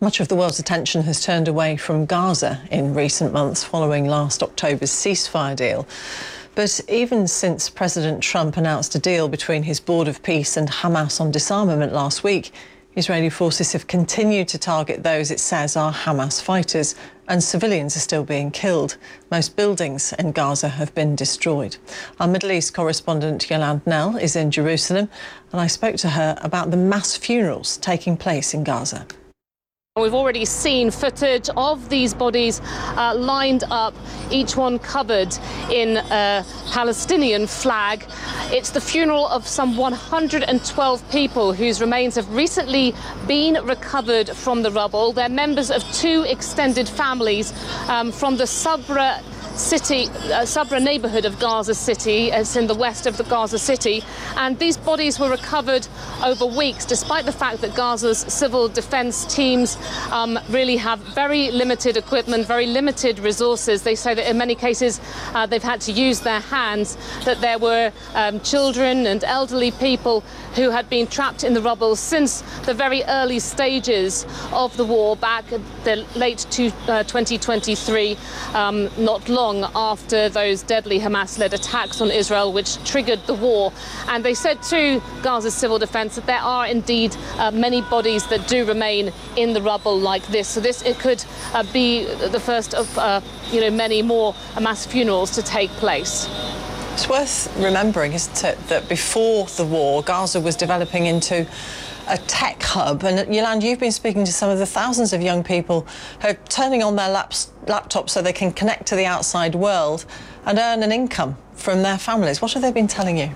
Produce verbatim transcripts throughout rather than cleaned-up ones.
Much of the world's attention has turned away from Gaza in recent months following last October's ceasefire deal. But even since President Trump announced a deal between his Board of Peace and Hamas on disarmament last week, Israeli forces have continued to target those it says are Hamas fighters, and civilians are still being killed. Most buildings in Gaza have been destroyed. Our Middle East correspondent Yolande Knell is in Jerusalem, and I spoke to her about the mass funerals taking place in Gaza. We've already seen footage of these bodies uh, lined up, each one covered in a Palestinian flag. It's the funeral of some one hundred twelve people whose remains have recently been recovered from the rubble. They're members of two extended families um, from the Sabra city, uh, Sabra neighbourhood of Gaza City. It's in the west of the Gaza City, and these bodies were recovered over weeks, despite the fact that Gaza's civil defence teams um, really have very limited equipment, very limited resources. They say that in many cases uh, they've had to use their hands, that there were um, children and elderly people who had been trapped in the rubble since the very early stages of the war back in the late to, uh, twenty twenty-three, um, not long after those deadly Hamas-led attacks on Israel, which triggered the war. And they said to Gaza's civil defence that there are indeed uh, many bodies that do remain in the rubble like this. So this it could uh, be the first of uh, you know many more mass funerals to take place. It's worth remembering, isn't it, that before the war, Gaza was developing into a tech hub. And Yolande, you've been speaking to some of the thousands of young people who are turning on their laps, laptops so they can connect to the outside world and earn an income from their families. What have they been telling you?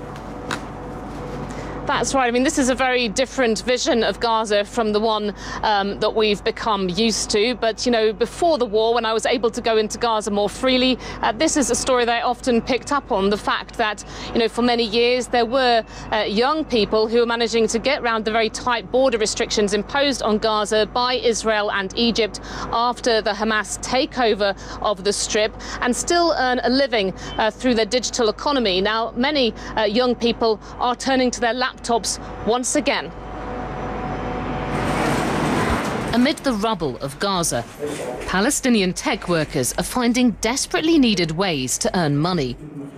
That's right. I mean, this is a very different vision of Gaza from the one um, that we've become used to. But, you know, before the war, when I was able to go into Gaza more freely, uh, this is a story that I often picked up on, the fact that, you know, for many years there were uh, young people who were managing to get around the very tight border restrictions imposed on Gaza by Israel and Egypt after the Hamas takeover of the Strip, and still earn a living uh, through their digital economy. Now, many uh, young people are turning to their laptops once again. Amid the rubble of Gaza, Palestinian tech workers are finding desperately needed ways to earn money.